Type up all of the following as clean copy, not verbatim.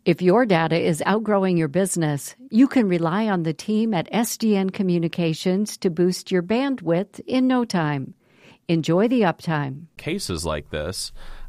If your data is outgrowing your business, you can rely on the team at SDN Communications to boost your bandwidth in no time. Enjoy the uptime. Cases like this,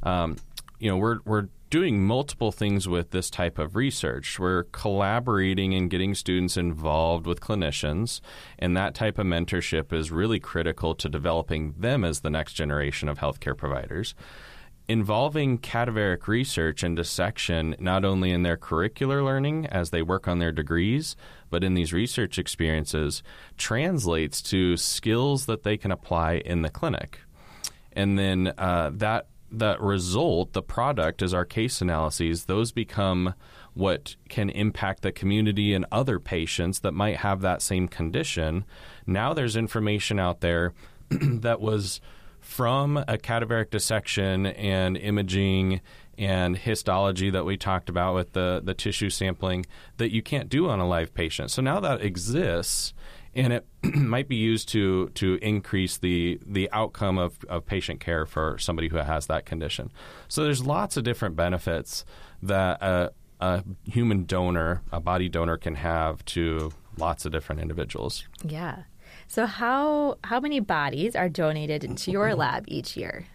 we're doing multiple things with this type of research. We're collaborating and getting students involved with clinicians, and that type of mentorship is really critical to developing them as the next generation of healthcare providers. Involving cadaveric research and dissection not only in their curricular learning as they work on their degrees, but in these research experiences translates to skills that they can apply in the clinic. And then that result, the product, is our case analyses. Those become what can impact the community and other patients that might have that same condition. Now there's information out there that was from a cadaveric dissection and imaging and histology that we talked about with the tissue sampling that you can't do on a live patient. So now that exists, and it might be used to increase the outcome of patient care for somebody who has that condition. So there's lots of different benefits that a human donor, a body donor, can have to lots of different individuals. Yeah. So how many bodies are donated into your lab each year?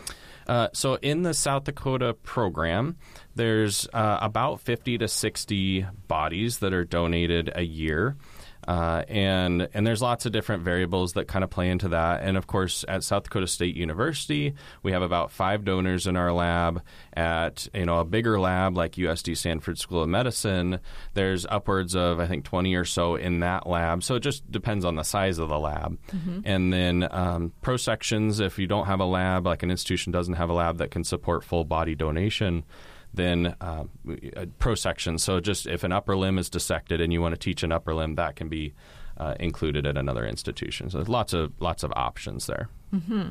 So in the South Dakota program, there's about 50 to 60 bodies that are donated a year. And there's lots of different variables that kind of play into that. And, of course, at South Dakota State University, we have about 5 donors in our lab. At, a bigger lab like USD Sanford School of Medicine, there's upwards of, I think, 20 or so in that lab. So it just depends on the size of the lab. Mm-hmm. And then pro sections, if you don't have a lab, like an institution doesn't have a lab that can support full body donation, then pro section. So just if an upper limb is dissected and you want to teach an upper limb, that can be included at another institution. So there's lots of options there. Mm-hmm.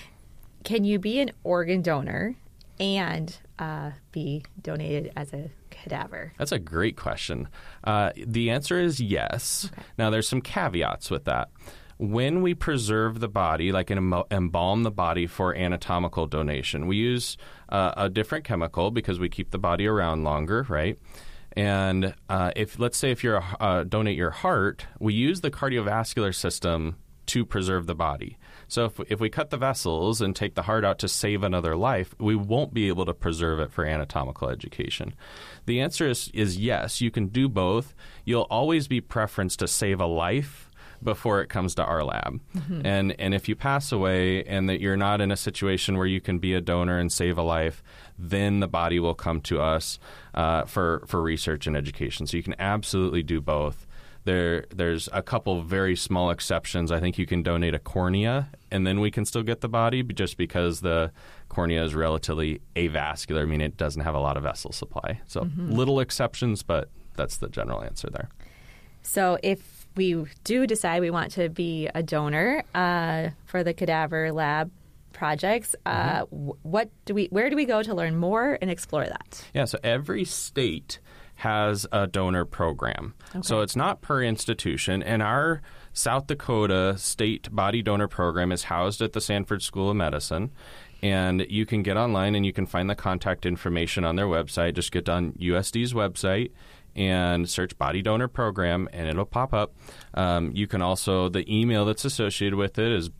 Can you be an organ donor and be donated as a cadaver? That's a great question. The answer is yes. Okay. Now, there's some caveats with that. When we preserve the body, like embalm the body for anatomical donation, we use a different chemical because we keep the body around longer, right? And let's say if you're donate your heart, we use the cardiovascular system to preserve the body. So if we cut the vessels and take the heart out to save another life, we won't be able to preserve it for anatomical education. The answer is yes, you can do both. You'll always be preference to save a life before it comes to our lab. Mm-hmm. And if you pass away and that you're not in a situation where you can be a donor and save a life, then the body will come to us for research and education. So you can absolutely do both. There's a couple very small exceptions. I think you can donate a cornea, and then we can still get the body just because the cornea is relatively avascular. I mean, it doesn't have a lot of vessel supply. So little exceptions, but that's the general answer there. So if we do decide we want to be a donor for the cadaver lab projects, where do we go to learn more and explore that? Yeah, so every state has a donor program. Okay. So it's not per institution, and our South Dakota State Body Donor Program is housed at the Sanford School of Medicine. And you can get online and you can find the contact information on their website. Just get on USD's website and search Body Donor Program, and it'll pop up. You can also, the email that's associated with it is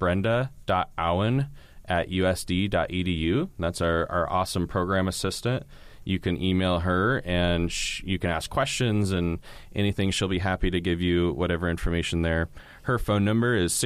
brenda.owen@usd.edu. That's our awesome program assistant. You can email her, and you can ask questions and anything. She'll be happy to give you whatever information there. Her phone number is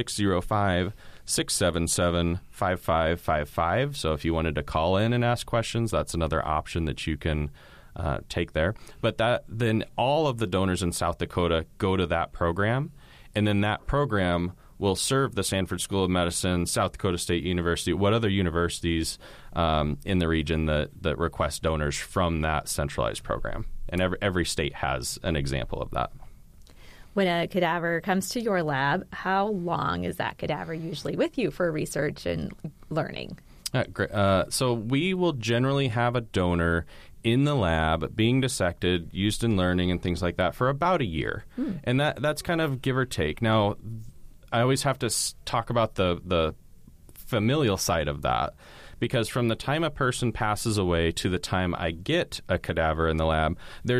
605-677-5555. So if you wanted to call in and ask questions, that's another option that you can take there. But then all of the donors in South Dakota go to that program, and then that program will serve the Sanford School of Medicine, South Dakota State University, what other universities in the region that request donors from that centralized program. And every state has an example of that. When a cadaver comes to your lab, how long is that cadaver usually with you for research and learning? Great. So we will generally have a donor in the lab being dissected, used in learning and things like that for about a year. And that's kind of give or take. Now, I always have to talk about the familial side of that, because from the time a person passes away to the time I get a cadaver in the lab, there's